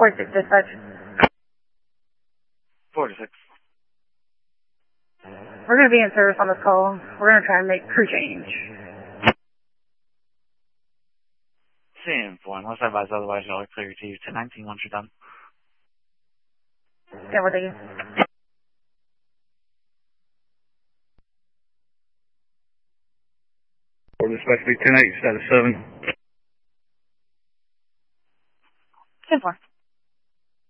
46 dispatch. 46. We're going to be in service on this call. We're going to try and make crew change. Same point. Unless I advise otherwise, y'all are clear to 1019 once you're done. Yeah, we're thinking. Or dispatch be 10-8, status 7.